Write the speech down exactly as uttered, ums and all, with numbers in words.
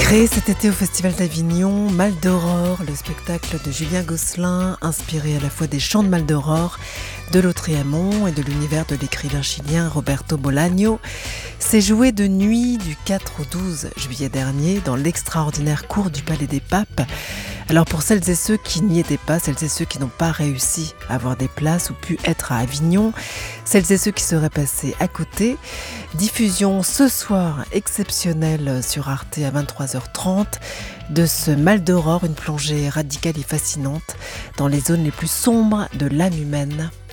Créé cet été au Festival d'Avignon, Mal d'Aurore, le spectacle de Julien Gosselin, inspiré à la fois des chants de Mal d'Aurore, de Lautréamont et de l'univers de l'écrivain chilien Roberto Bolaño, s'est joué de nuit du quatre au douze juillet dernier dans l'extraordinaire cour du Palais des Papes. Alors pour celles et ceux qui n'y étaient pas, celles et ceux qui n'ont pas réussi à avoir des places ou pu être à Avignon, celles et ceux qui seraient passés à côté, diffusion ce soir exceptionnelle sur Arte à vingt-trois heures trente de ce Mal d'Aurore, une plongée radicale et fascinante dans les zones les plus sombres de l'âme humaine.